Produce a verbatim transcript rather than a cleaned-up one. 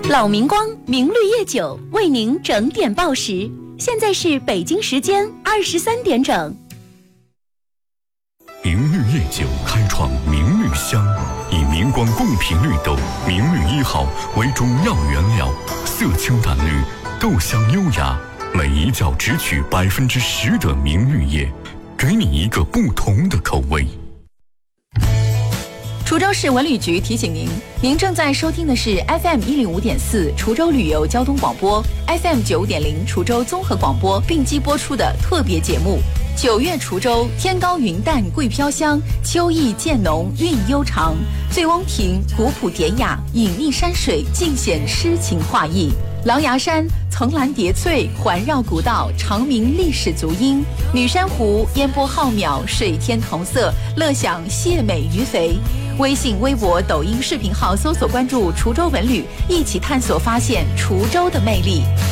老明光明绿叶酒为您整点报时，现在是北京时间二十三点整。 明绿叶酒开创明绿香，以明光贡品绿豆明绿一号为主要原料，色清淡绿，豆香优雅，每一窖只取百分之十的明绿叶，给你一个不同的口味。 滁州市文旅局提醒您，您正在收听的是 F M 一零五点四滁州旅游交通广播 ，F M 九点零滁州综合广播并机播出的特别节目。九月滁州，天高云淡桂飘香，秋意渐浓韵悠长。醉翁亭古朴典雅，隐秘山水尽显诗情画意。狼牙山层峦叠翠，环绕古道，长鸣历史足音。女山湖烟波浩渺，水天同色，乐享蟹美鱼肥。微信、微博、抖音视频号搜索关注滁州文旅，一起探索发现滁州的魅力。